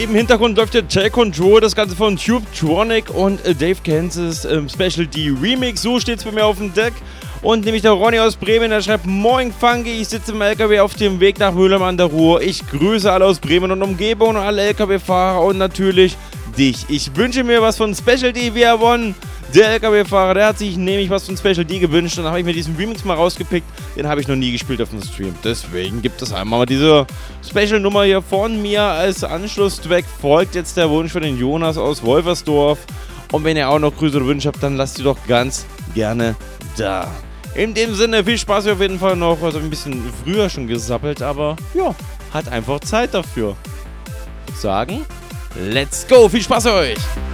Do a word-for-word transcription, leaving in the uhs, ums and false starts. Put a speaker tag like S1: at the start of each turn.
S1: Im Hintergrund läuft der Jack Control, das Ganze von Tubetronic und äh, Dave Kansas ähm, Special D Remix. So steht's bei mir auf dem Deck. Und nämlich der Ronny aus Bremen, der schreibt: Moin Funky, ich sitze im L K W auf dem Weg nach Mülheim an der Ruhr. Ich grüße alle aus Bremen und Umgebung und alle L K W-Fahrer und natürlich dich. Ich wünsche mir was von Special D wie One. Der L K W-Fahrer, der hat sich nämlich was von Special D gewünscht. Und dann habe ich mir diesen Remix mal rausgepickt. Den habe ich noch nie gespielt auf dem Stream. Deswegen gibt es einmal mal diese Special-Nummer hier von mir als Anschlusstrack. Folgt jetzt der Wunsch von den Jonas aus Wolfersdorf. Und wenn ihr auch noch größere Wünsche habt, dann lasst die doch ganz gerne da. In dem Sinne, viel Spaß auf jeden Fall noch. Also ein bisschen früher schon gesappelt, aber ja, hat einfach Zeit dafür. Ich würde sagen, let's go, viel Spaß euch!